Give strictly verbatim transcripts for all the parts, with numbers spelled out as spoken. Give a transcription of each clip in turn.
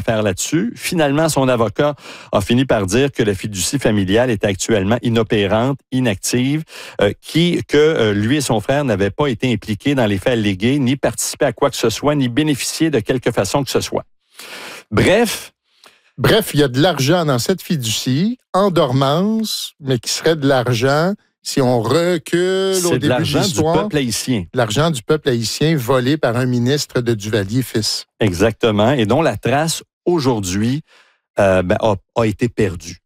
faire là-dessus. Finalement, son avocat a fini par dire que la fiducie familiale était actuellement inopérante, inactive, euh, qui, que euh, lui et son frère n'avaient pas été impliqués dans les faits allégués, ni participé à quoi que ce soit, ni bénéficié de quelque façon que ce soit. Bref... Bref, il y a de l'argent dans cette fiducie, en dormance, mais qui serait de l'argent, si on recule c'est au début de l'argent l'histoire... du peuple haïtien. L'argent du peuple haïtien volé par un ministre de Duvalier-Fils. Exactement, et dont la trace, aujourd'hui, euh, ben, a, a été perdue.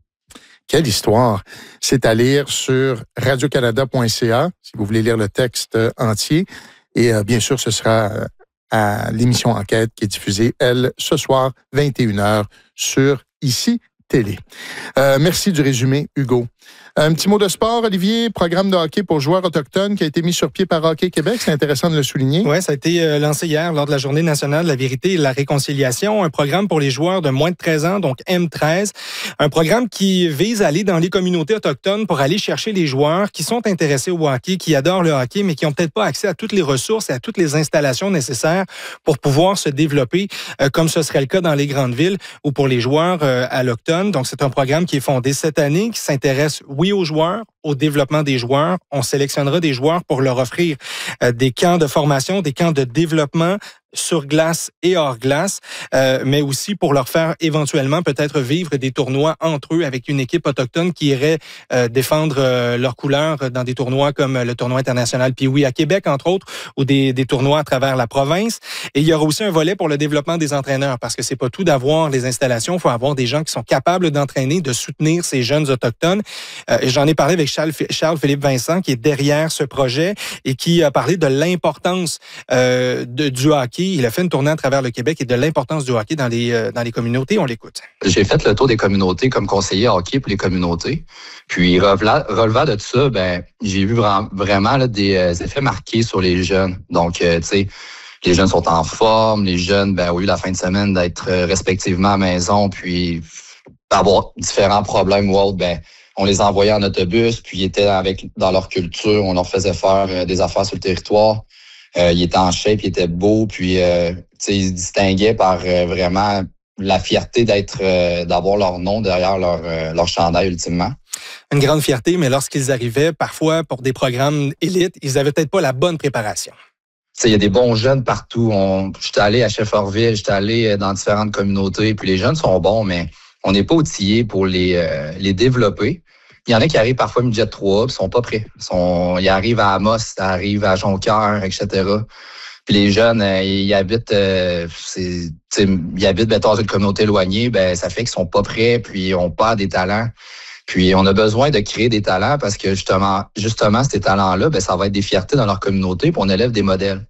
Quelle histoire! C'est à lire sur radio canada point c a, si vous voulez lire le texte entier. Et euh, bien sûr, ce sera... Euh, à l'émission Enquête qui est diffusée, elle, ce soir, vingt et une heures, sur Ici Télé. Euh, merci du résumé, Hugo. Un petit mot de sport, Olivier. Programme de hockey pour joueurs autochtones qui a été mis sur pied par Hockey Québec. C'est intéressant de le souligner. Oui, ça a été euh, lancé hier lors de la Journée nationale de la vérité et de la réconciliation. Un programme pour les joueurs de moins de treize ans, donc M treize. Un programme qui vise à aller dans les communautés autochtones pour aller chercher les joueurs qui sont intéressés au hockey, qui adorent le hockey, mais qui n'ont peut-être pas accès à toutes les ressources et à toutes les installations nécessaires pour pouvoir se développer, euh, comme ce serait le cas dans les grandes villes ou pour les joueurs euh, allochtones. Donc, c'est un programme qui est fondé cette année, qui s'intéresse, oui, aux joueurs, au développement des joueurs. On sélectionnera des joueurs pour leur offrir euh, des camps de formation, des camps de développement sur glace et hors glace, euh, mais aussi pour leur faire éventuellement peut-être vivre des tournois entre eux avec une équipe autochtone qui irait euh, défendre euh, leurs couleurs dans des tournois comme le tournoi international Pee-Wee à Québec, entre autres, ou des, des tournois à travers la province. Et il y aura aussi un volet pour le développement des entraîneurs, parce que c'est pas tout d'avoir les installations, il faut avoir des gens qui sont capables d'entraîner, de soutenir ces jeunes autochtones. Euh, j'en ai parlé avec Charles, Charles-Philippe Vincent, qui est derrière ce projet et qui a parlé de l'importance euh, de, du hockey. Il a fait une tournée à travers le Québec et de l'importance du hockey dans les, euh, dans les communautés. On l'écoute. J'ai fait le tour des communautés comme conseiller hockey pour les communautés. Puis, relevant, relevant de tout ça, ben, j'ai vu vraiment, vraiment là, des euh, effets marqués sur les jeunes. Donc, euh, tu sais, les jeunes sont en forme. Les jeunes, ben, ont eu la fin de semaine d'être euh, respectivement à la maison, puis avoir différents problèmes ou autres, ben, on les envoyait en autobus, puis ils étaient avec, dans leur culture. On leur faisait faire euh, des affaires sur le territoire. Euh, il était en shape, il était beau, puis euh, ils se distinguaient par euh, vraiment la fierté d'être, euh, d'avoir leur nom derrière leur, euh, leur chandail ultimement. Une grande fierté, mais lorsqu'ils arrivaient, parfois pour des programmes élites, ils avaient peut-être pas la bonne préparation. Il y a des bons jeunes partout. On, j'étais allé à Shefferville, j'étais allé dans différentes communautés, puis les jeunes sont bons, mais on n'est pas outillés pour les, euh, les développer. Il y en a qui arrivent parfois midget trois, puis sont pas prêts. Ils, sont, ils arrivent à Amos, ils arrivent à Jonquière, et cetera. Puis les jeunes, euh, ils habitent, euh, c'est, ils habitent ben, dans une communauté éloignée, ben ça fait qu'ils sont pas prêts, puis on perd des talents. Puis on a besoin de créer des talents parce que justement, justement ces talents-là, ben ça va être des fiertés dans leur communauté, puis on élève des modèles.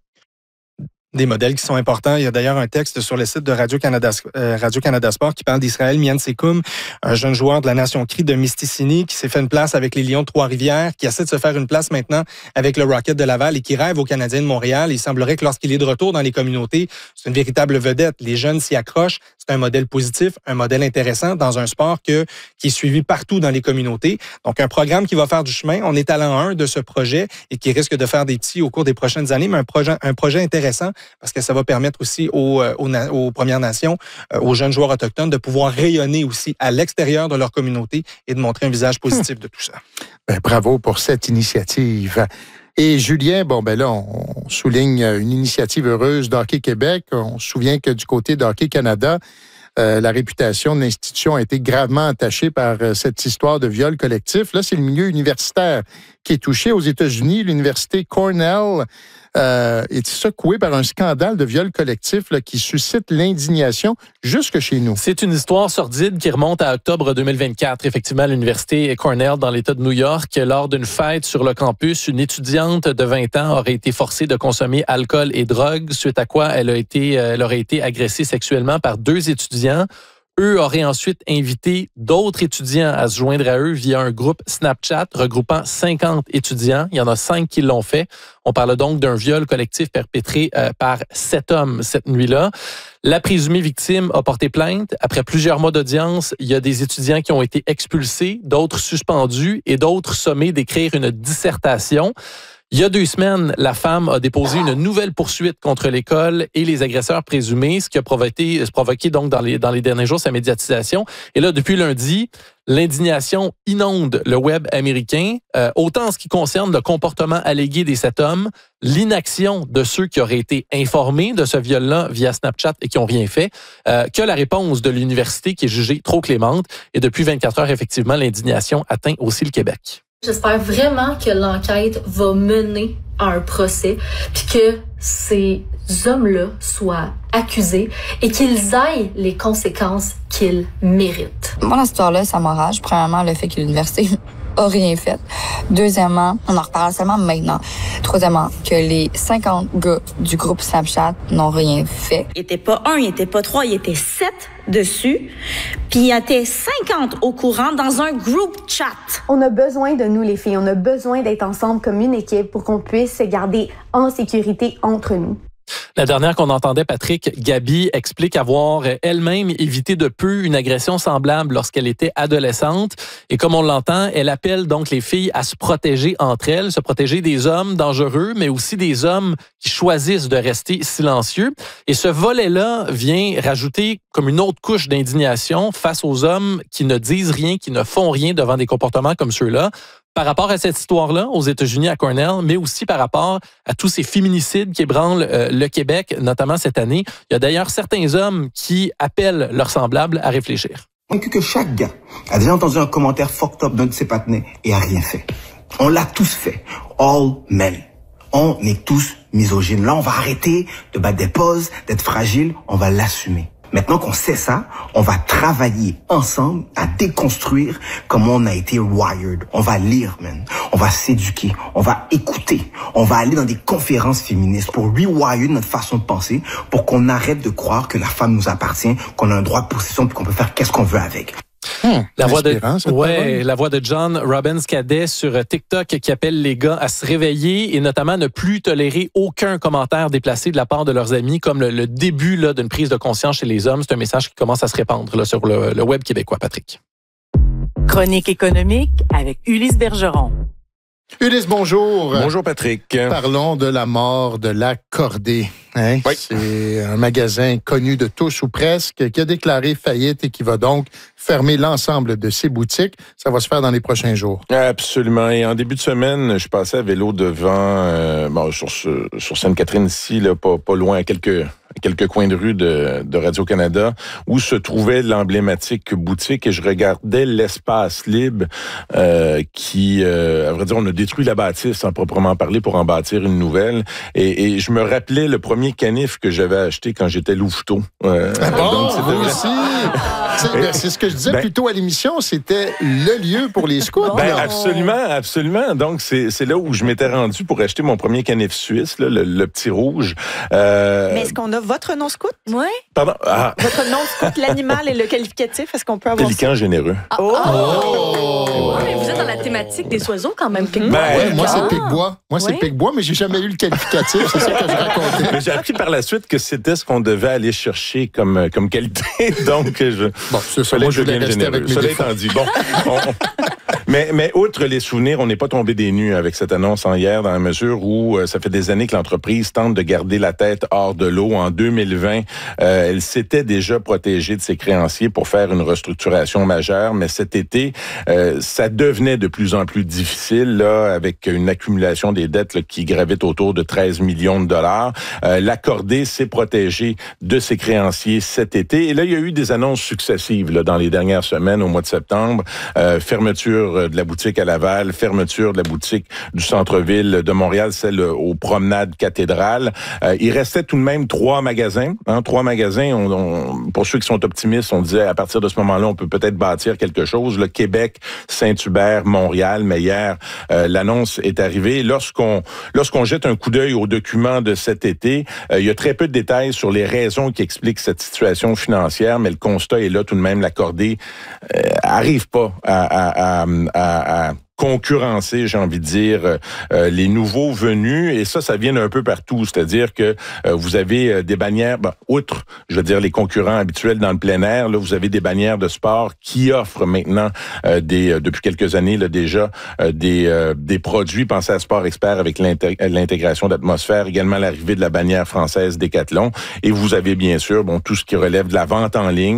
Des modèles qui sont importants. Il y a d'ailleurs un texte sur le site de Radio-Canada, euh, Radio-Canada Sport qui parle d'Israël Miansekoum, un jeune joueur de la nation Cri de Mistisini qui s'est fait une place avec les Lions de Trois-Rivières, qui essaie de se faire une place maintenant avec le Rocket de Laval et qui rêve aux Canadiens de Montréal. Il semblerait que lorsqu'il est de retour dans les communautés, c'est une véritable vedette. Les jeunes s'y accrochent. C'est un modèle positif, un modèle intéressant dans un sport que, qui est suivi partout dans les communautés. Donc, un programme qui va faire du chemin. On est à l'an un de ce projet et qui risque de faire des petits au cours des prochaines années, mais un projet, un projet intéressant parce que ça va permettre aussi aux, aux, aux Premières Nations, aux jeunes joueurs autochtones de pouvoir rayonner aussi à l'extérieur de leur communauté et de montrer un visage positif de tout ça. Ben, bravo pour cette initiative. Et Julien, bon, ben là, on souligne une initiative heureuse d'Hockey Québec. On se souvient que du côté d'Hockey Canada, euh, la réputation de l'institution a été gravement entachée par euh, cette histoire de viol collectif. Là, c'est le milieu universitaire qui est touché. Aux États-Unis, l'université Cornell euh, est secouée par un scandale de viol collectif là, qui suscite l'indignation jusque chez nous. C'est une histoire sordide qui remonte à octobre deux mille vingt-quatre. Effectivement, à l'université Cornell, dans l'État de New York, lors d'une fête sur le campus, une étudiante de vingt ans aurait été forcée de consommer alcool et drogue, suite à quoi elle, a été, elle aurait été agressée sexuellement par deux étudiants. Eux auraient ensuite invité d'autres étudiants à se joindre à eux via un groupe Snapchat regroupant cinquante étudiants. Il y en a cinq qui l'ont fait. On parle donc d'un viol collectif perpétré euh, par sept hommes cette nuit-là. La présumée victime a porté plainte. Après plusieurs mois d'audience, il y a des étudiants qui ont été expulsés, d'autres suspendus et d'autres sommés d'écrire une dissertation. Il y a deux semaines, la femme a déposé une nouvelle poursuite contre l'école et les agresseurs présumés, ce qui a provoqué, provoqué donc dans les, dans les derniers jours sa médiatisation. Et là, depuis lundi, l'indignation inonde le web américain, euh, autant en ce qui concerne le comportement allégué des sept hommes, l'inaction de ceux qui auraient été informés de ce viol-là via Snapchat et qui n'ont rien fait, euh, que la réponse de l'université qui est jugée trop clémente. Et depuis vingt-quatre heures, effectivement, l'indignation atteint aussi le Québec. J'espère vraiment que l'enquête va mener à un procès, puis que ces hommes-là soient accusés et qu'ils aient les conséquences qu'ils méritent. Moi, dans cette histoire-là, ça m'enrage. Premièrement, le fait que l'université a rien fait. Deuxièmement, on en reparle seulement maintenant. Troisièmement, que les cinquante gars du groupe Snapchat n'ont rien fait. Il était pas un, il était pas trois, il était sept dessus. Puis il y était cinquante au courant dans un group chat. On a besoin de nous, les filles. On a besoin d'être ensemble comme une équipe pour qu'on puisse se garder en sécurité entre nous. La dernière qu'on entendait, Patrick, Gabi explique avoir elle-même évité de peu une agression semblable lorsqu'elle était adolescente. Et comme on l'entend, elle appelle donc les filles à se protéger entre elles, se protéger des hommes dangereux, mais aussi des hommes qui choisissent de rester silencieux. Et ce volet-là vient rajouter comme une autre couche d'indignation face aux hommes qui ne disent rien, qui ne font rien devant des comportements comme ceux-là. Par rapport à cette histoire-là aux États-Unis, à Cornell, mais aussi par rapport à tous ces féminicides qui ébranlent euh, le Québec, notamment cette année. Il y a d'ailleurs certains hommes qui appellent leurs semblables à réfléchir. Convaincu que chaque gars a déjà entendu un commentaire fucked up d'un de ses partenaires et a rien fait. On l'a tous fait. All men. On est tous misogynes. Là, on va arrêter de battre des pauses, d'être fragile. On va l'assumer. Maintenant qu'on sait ça, on va travailler ensemble à déconstruire comment on a été wired. On va lire, man. On va s'éduquer. On va écouter. On va aller dans des conférences féministes pour rewire notre façon de penser, pour qu'on arrête de croire que la femme nous appartient, qu'on a un droit de possession puis qu'on peut faire qu'est-ce qu'on veut avec. Hum, la voix de ouais, la voix de John Robbins Cadet sur TikTok qui appelle les gars à se réveiller et notamment ne plus tolérer aucun commentaire déplacé de la part de leurs amis, comme le, le début là, d'une prise de conscience chez les hommes. C'est un message qui commence à se répandre là, sur le, le web québécois, Patrick. Chronique économique avec Ulysse Bergeron. Ulysse, bonjour. Bonjour, Patrick. Parlons de la mort de l'Accordé. Hein? Oui. C'est un magasin connu de tous ou presque qui a déclaré faillite et qui va donc fermer l'ensemble de ses boutiques. Ça va se faire dans les prochains jours. Absolument. Et en début de semaine, je passais à vélo devant, euh, bon, sur, sur Sainte-Catherine ici, là, pas, pas loin, à quelques... quelques coins de rue de, de Radio-Canada, où se trouvait l'emblématique boutique, et je regardais l'espace libre euh, qui, euh, à vrai dire, on a détruit la bâtisse sans proprement parler pour en bâtir une nouvelle. Et, et je me rappelais le premier canif que j'avais acheté quand j'étais louveteau. Euh, ah bon, donc c'était vous aussi? C'est, c'est ce que je disais ben, plus tôt à l'émission, c'était le lieu pour les scouts. Ben, absolument, absolument. Donc, c'est, c'est là où je m'étais rendu pour acheter mon premier canif suisse, là, le, le petit rouge. Euh, Mais est-ce qu'on a votre nom scout? Oui. Pardon? Ah. Votre nom scout, l'animal et le qualificatif, est-ce qu'on peut avoir Pélican ça? généreux. Ah, oh! oh! oh! Mais vous êtes dans la thématique des oiseaux quand même, Pic-Bois. Ben, ouais, moi, c'est Pic-Bois. Moi, c'est ouais. Pic-Bois, mais j'ai jamais eu le qualificatif. C'est ça que je racontais. Mais j'ai appris par la suite que c'était ce qu'on devait aller chercher comme, comme qualité. Donc, je... Bon, c'est ça. Moi, je voulais rester avec mes Cela étant dit, bon... On... Mais, mais outre les souvenirs, on n'est pas tombé des nues avec cette annonce en hier, dans la mesure où euh, ça fait des années que l'entreprise tente de garder la tête hors de l'eau. En deux mille vingt, euh, elle s'était déjà protégée de ses créanciers pour faire une restructuration majeure, mais cet été, euh, ça devenait de plus en plus difficile, là, avec une accumulation des dettes là, qui gravitent autour de treize millions de dollars. Euh, L'Accordé s'est protégé de ses créanciers cet été. Et là, il y a eu des annonces successives là, dans les dernières semaines, au mois de septembre. Euh, fermeture de la boutique à Laval, fermeture de la boutique du centre-ville de Montréal, celle aux promenades cathédrales. Euh, il restait tout de même trois magasins. Hein, trois magasins, on, on, pour ceux qui sont optimistes, on disait à partir de ce moment-là, on peut peut-être bâtir quelque chose. Le Québec, Saint-Hubert, Montréal, mais hier, euh, l'annonce est arrivée. Lorsqu'on, lorsqu'on jette un coup d'œil aux documents de cet été, euh, il y a très peu de détails sur les raisons qui expliquent cette situation financière, mais le constat est là tout de même. L'Accordé euh, arrive pas à, à, à, à, à concurrencer, j'ai envie de dire, euh, les nouveaux venus. Et ça, ça vient d'un peu partout. C'est-à-dire que euh, vous avez des bannières, ben, outre, je veux dire, les concurrents habituels dans le plein air, là, vous avez des bannières de sport qui offrent maintenant, euh, des, euh, depuis quelques années là, déjà, euh, des, euh, des produits. Pensez à Sport Expert avec l'intégration d'Atmosphère, également l'arrivée de la bannière française Décathlon. Et vous avez bien sûr bon tout ce qui relève de la vente en ligne.